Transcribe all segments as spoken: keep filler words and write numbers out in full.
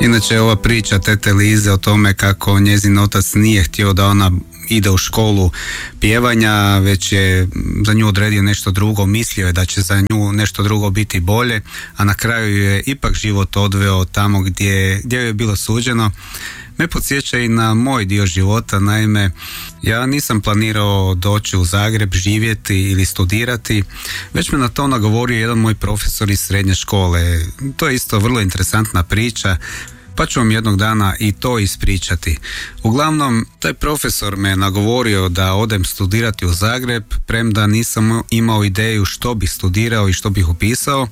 Inače, ova priča tete Lize o tome kako njezin otac nije htio da ona ide u školu pjevanja, već je za nju odredio nešto drugo, mislio je da će za nju nešto drugo biti bolje, a na kraju je ipak život odveo tamo gdje, gdje je bilo suđeno. Me podsjeća i na moj dio života. Naime, ja nisam planirao doći u Zagreb živjeti ili studirati, već me na to nagovorio jedan moj profesor iz srednje škole. To je isto vrlo interesantna priča, pa ću vam jednog dana i to ispričati. Uglavnom, taj profesor me nagovorio da odem studirati u Zagreb, premda nisam imao ideju što bih studirao i što bih upisao.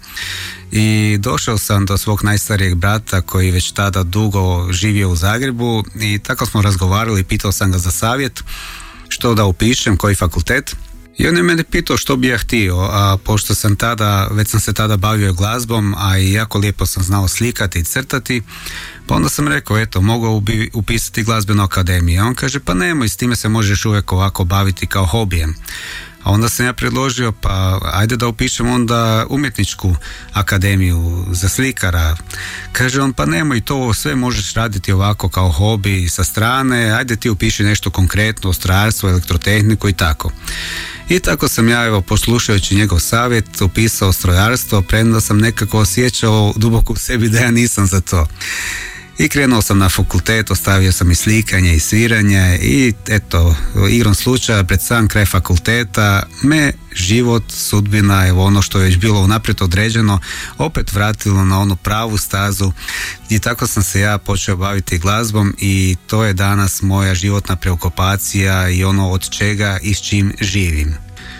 I došao sam do svog najstarijeg brata koji već tada dugo živio u Zagrebu i tako smo razgovarali, pitao sam ga za savjet što da upišem, koji fakultet. I on je mene pitao što bi ja htio, a pošto sam tada, već sam se tada bavio glazbom, a i jako lijepo sam znao slikati i crtati, pa onda sam rekao, eto, mogao bi upisati glazbenu akademiju. A on kaže, pa nemoj, s time se možeš uvijek ovako baviti kao hobijem. A onda sam ja predložio, pa ajde da upišem onda umjetničku akademiju za slikara. Kaže on, pa nemoj, to sve možeš raditi ovako kao hobi sa strane, ajde ti upiši nešto konkretno, strojarstvo, elektrotehniku i tako. I tako sam ja, evo, poslušajući njegov savjet, upisao strojarstvo, premda sam nekako osjećao duboko u sebi da ja nisam za to. I krenuo sam na fakultet, ostavio sam i slikanje i sviranje i eto, igrom slučaja pred sam kraj fakulteta me život, sudbina, evo ono što je već bilo unaprijed određeno, opet vratilo na onu pravu stazu i tako sam se ja počeo baviti glazbom i to je danas moja životna preokupacija i ono od čega i s čim živim.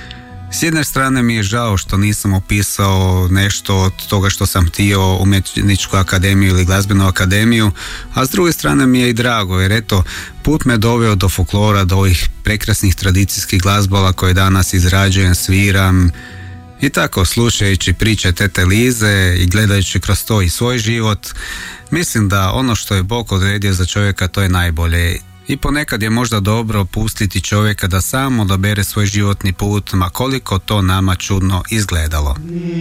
S jedne strane mi je žao što nisam upisao nešto od toga što sam htio, umjetničku akademiju ili glazbenu akademiju, a s druge strane mi je i drago jer eto, put me doveo do folklora, do ovih prekrasnih tradicijskih glazbola koje danas izrađujem, sviram i tako, slušajući priče tete Lize i gledajući kroz to i svoj život, mislim da ono što je Bog odredio za čovjeka to je najbolje. I ponekad je možda dobro pustiti čovjeka da sam odabere svoj životni put, ma koliko to nama čudno izgledalo.